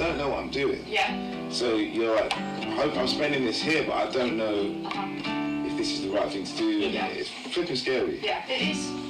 don't know what I'm doing. Yeah. So you're like, I hope I'm spending this here, but I don't know if this is the right thing to do. And Yeah. it's flipping scary. Yeah, it is.